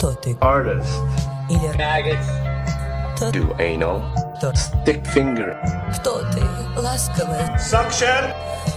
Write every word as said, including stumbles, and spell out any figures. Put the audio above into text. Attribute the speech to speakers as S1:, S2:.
S1: Хто ти?
S2: Artist.
S1: Или
S2: Maggots. Do anal.
S1: Хто?
S2: Stick finger.
S1: Хто ти? Ласкове.
S2: Suction.